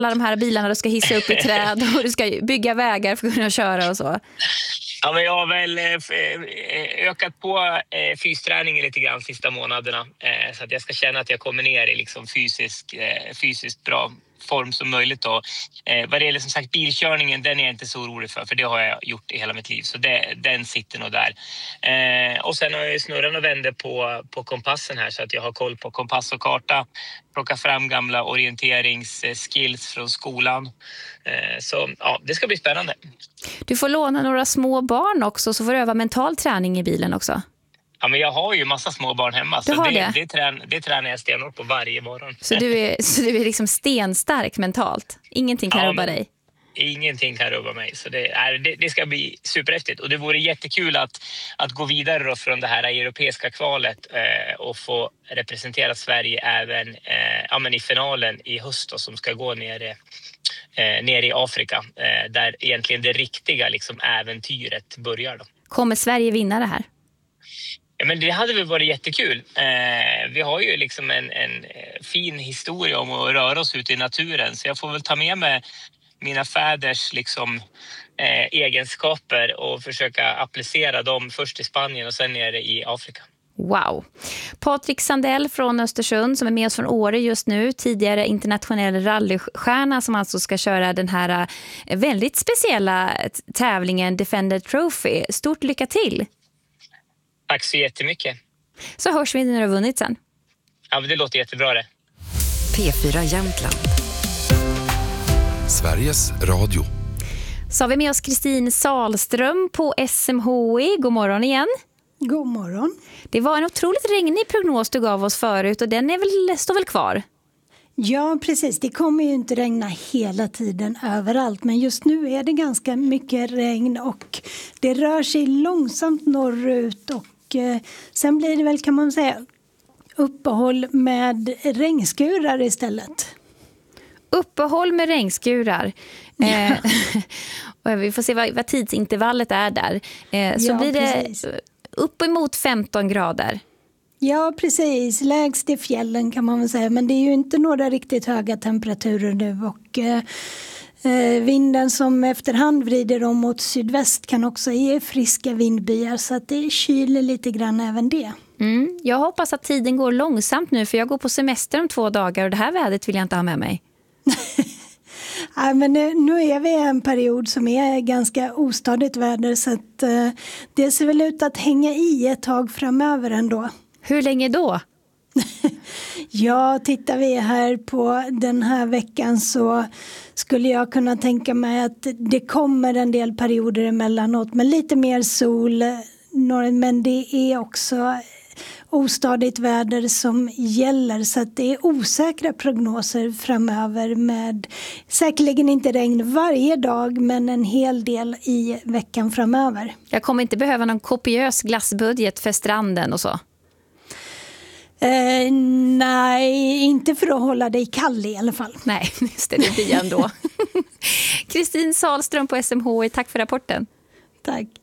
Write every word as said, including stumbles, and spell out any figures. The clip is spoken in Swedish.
alla de här bilarna du ska hissa upp i träd och du ska bygga vägar för att kunna köra och så. Ja, men jag har väl eh, ökat på eh, fysträningen lite grann sista månaderna. Eh, så att jag ska känna att jag kommer ner i liksom fysisk, eh, fysiskt bra form som möjligt. Då. Eh, vad det gäller som sagt bilkörningen, den är jag inte så orolig för. För det har jag gjort i hela mitt liv. Så det, den sitter nog där. Eh, och sen har jag snurran och vänder på, på kompassen här. Så att jag har koll på kompass och karta. Plocka fram gamla orienteringsskills från skolan. Eh, så ja, det ska bli spännande. Du får låna några små barn också, så får du öva mental träning i bilen också. Ja, men jag har ju massa små barn hemma. Så har det, det. Det, trän, det tränar jag stenhårt på varje morgon. Så du är, så du är liksom stenstark mentalt? Ingenting kan ja, rubba dig? Ingenting kan rubba mig. Så det, är, det, det ska bli superhäftigt. Och det vore jättekul att, att gå vidare då från det här europeiska kvalet eh, och få representera Sverige även eh, ja, men i finalen i höst då, som ska gå ner, eh, ner i Afrika. Eh, där egentligen det riktiga liksom, äventyret börjar. Då. Kommer Sverige vinna det här? Ja, men det hade väl varit jättekul. Eh, vi har ju liksom en, en fin historia om att röra oss ute i naturen. Så jag får väl ta med mig mina fäders liksom, eh, egenskaper och försöka applicera dem först i Spanien och sen nere i Afrika. Wow. Patrik Sandell från Östersund som är med oss från Åre just nu. Tidigare internationell rallystjärna som alltså ska köra den här väldigt speciella tävlingen Defender Trophy. Stort lycka till! Tack så jättemycket. Så hörs vi när du har vunnit sen. Ja, men det låter jättebra det. P fyra Jämtland. Sveriges Radio. Så har vi med oss Kristin Salström på S M H I. God morgon igen. God morgon. Det var en otroligt regnig prognos du gav oss förut och den är väl, står väl kvar? Ja, precis. Det kommer ju inte regna hela tiden överallt. Men just nu är det ganska mycket regn och det rör sig långsamt norrut. Och eh, sen blir det väl, kan man säga, uppehåll med regnskurar istället. Uppehåll med regnskurar. Ja. Eh, vi får se vad, vad tidsintervallet är där. Eh, så ja, blir det precis. Uppemot femton grader. Ja, precis. Lägst i fjällen kan man väl säga. Men det är ju inte några riktigt höga temperaturer nu. Och eh, vinden som efterhand vrider om mot sydväst kan också ge friska vindbyar. Så att det kyler lite grann även det. Mm. Jag hoppas att tiden går långsamt nu. För jag går på semester om två dagar. Och det här vädret vill jag inte ha med mig. Nej, men nu, nu är vi i en period som är ganska ostadigt väder. Så att eh, det ser väl ut att hänga i ett tag framöver ändå. Hur länge då? Ja, tittar vi här på den här veckan så skulle jag kunna tänka mig att det kommer en del perioder emellanåt med lite mer sol. Men det är också ostadigt väder som gäller, så att det är osäkra prognoser framöver med säkerligen inte regn varje dag men en hel del i veckan framöver. Jag kommer inte behöva någon kopiös glassbudget för stranden och så. Eh, nej, inte för att hålla dig kall i alla fall. Nej, just det, det blir ändå. Kristin Salström på S M H I, tack för rapporten. Tack.